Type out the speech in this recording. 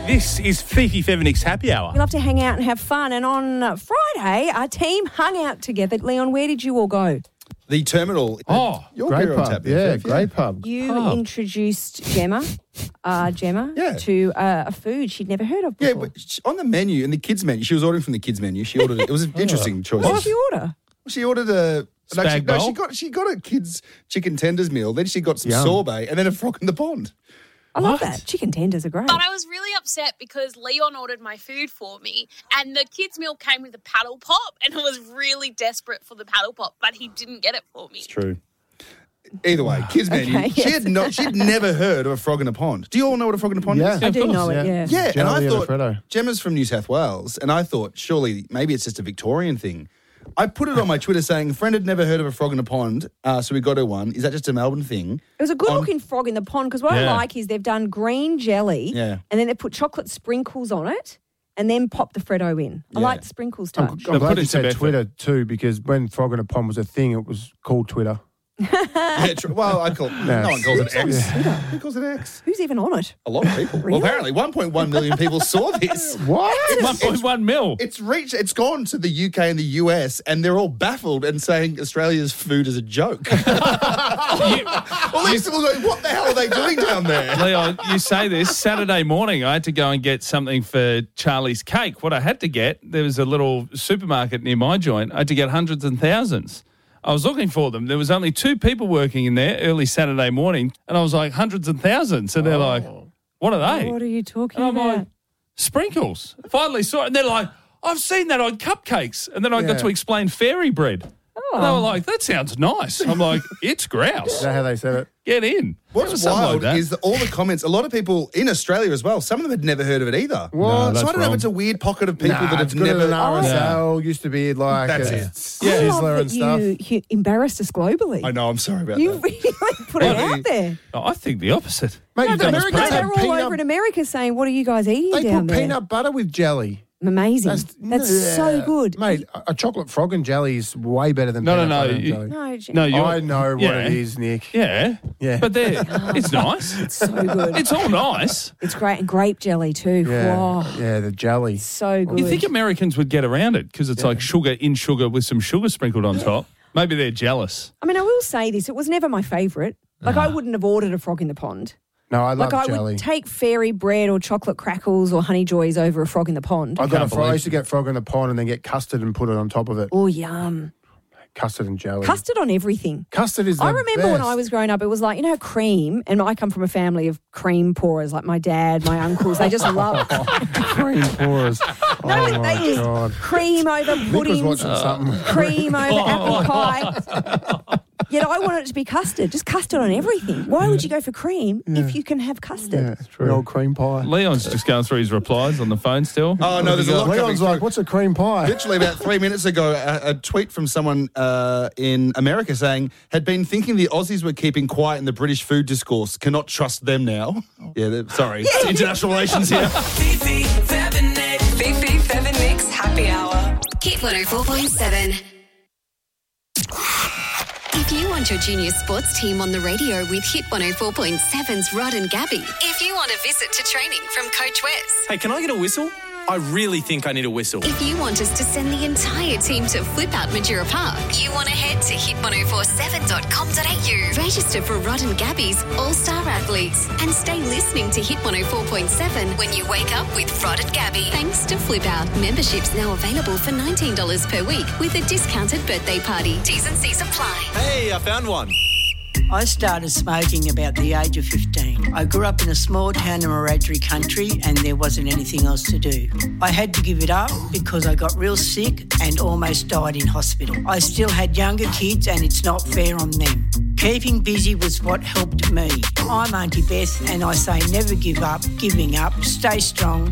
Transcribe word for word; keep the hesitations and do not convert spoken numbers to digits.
This is Fifi Fevinix Happy Hour. We love to hang out and have fun. And on uh, Friday, our team hung out together. Leon, where did you all go? The Terminal. Oh, Your great beer on pub. tap, Yeah, Fev, great pub. You Oh. introduced Gemma, uh, Gemma, Yeah. to uh, a food she'd never heard of Yeah, before. but she- on the menu, in the kids' menu, she was ordering from the kids' menu. She ordered it. It was an interesting choice. What did you order? She ordered a... No, she, Spag no, bowl? she got she got a kids' chicken tenders meal. Then she got some Yum. sorbet and then a frog in the pond. I love What? that. Chicken tenders are great. But I was really upset because Leon ordered my food for me and the kids' meal came with a paddle pop and I was really desperate for the paddle pop, but he didn't get it for me. It's true. Either way, kids' menu. Okay, She yes. had not. She'd never heard of a frog in a pond. Do you all know what a frog in a pond Yeah. is? I do of know course, it, yeah. Yeah, and Jelly I and thought Alfredo. Gemma's from New South Wales, and I thought surely maybe it's just a Victorian thing. I put it on my Twitter saying a friend had never heard of a frog in a pond, uh, so we got her one. Is that just a Melbourne thing? It was a good-looking frog in the pond because what I Yeah. like is they've done green jelly Yeah. and then they put chocolate sprinkles on it and then pop the Freddo in. I Yeah. like the sprinkles I'm, touch. I'm They glad put you in some said effort. Twitter too, because when Frog in a Pond was a thing, it was called Twitter. Yeah, tr- well, I call no one calls it X. Who calls it X? Who's even on it? A lot of people. Well, apparently, one point one million people saw this. What? one point one mil. It's reached. It's gone to the U K and the U S, and they're all baffled and saying Australia's food is a joke. Well, these people are going, what the hell are they doing down there? Leon, you say this. Saturday morning, I had to go and get something for Charlie's cake. What I had to get, there was a little supermarket near my joint. I had to get hundreds and thousands. I was looking for them. There was only two people working in there early Saturday morning, and I was like, hundreds and thousands. And they're like, what are they? What are you talking And I'm about? like, sprinkles. Finally saw it. And they're like, I've seen that on cupcakes. And then I got Yeah. to explain fairy bread. And they were like, that sounds nice. I'm like, it's grouse. Is that how they said it? Get in. It was What's something wild like that. is that all the comments, a lot of people in Australia as well, some of them had never heard of it either. What? So I that's don't know wrong. if it's a weird pocket of people Nah, that it's have good never. at an R S L. Used to be like That's a it. I Sizzler love that and stuff. you, you embarrassed us globally. I know, I'm sorry about You that. really put it Well, out there. Oh, I think the opposite. Mate, No, the but Americans no, have they're all peanut. over in America saying, what are you guys eating They down put there? peanut butter with jelly. Amazing. That's, so yeah. good. Mate, a, a chocolate frog and jelly is way better than No, no, peanut no, butter and you- jelly. No, Jen- No, you're, I know what yeah. it is, Nick. Yeah. Yeah. But they're, it's nice. it's so good. It's all nice. It's great. And grape jelly too. Yeah, Wow. yeah, the jelly. So good. You think Americans would get around it because it's like sugar in sugar with some sugar sprinkled on top. Maybe they're jealous. I mean, I will say this. It was never my favourite. Like, I wouldn't have ordered a frog in the pond. No, I love Like, I jelly. would take fairy bread or chocolate crackles or honey joys over a frog in the pond. I got a Can't frog. I believe- used to get frog in the pond and then get custard and put it on top of it. Oh, yum. Custard and jelly. Custard on everything. Custard is the I remember when best. I was growing up, it was like, you know, cream, and I come from a family of cream pourers, like my dad, my uncles. They just love cream pourers. Oh, No, my they just God. cream over Nick was puddings, watching something. cream over apple pie. Yet I wanted it to be custard, just custard on everything. Why would you go for cream if you can have custard? Yeah, the old cream pie. Leon's just going through his replies on the phone still. Oh, no, there's a lot coming Leon's through. like, what's a cream pie? Literally about three minutes ago, a, a tweet from someone uh, in America saying, had been thinking the Aussies were keeping quiet in the British food discourse. Cannot trust them now. Yeah, they're- sorry. It's international relations here. Fifi, Fevinix. Fifi, Fevinix Happy Hour. Hit one oh four point seven. If you want your junior sports team on the radio with Hit one oh four point seven's Rod and Gabby. If you want a visit to training from Coach Wes. Hey, can I get a whistle? I really think I need a whistle. If you want us to send the entire team to Flip Out Madeira Park. You want to head to hit ten forty-seven dot com dot a u. Register for Rod and Gabby's All-Star Athletes. And stay listening to Hit one oh four point seven when you wake up with Rod and Gabby. Thanks to Flip Out. Memberships now available for nineteen dollars per week with a discounted birthday party. T's and C's apply. Hey, I found one. I started smoking about the age of fifteen. I grew up in a small town in Wiradjuri country and there wasn't anything else to do. I had to give it up because I got real sick and almost died in hospital. I still had younger kids and it's not fair on them. Keeping busy was what helped me. I'm Auntie Beth and I say never give up, giving up, stay strong,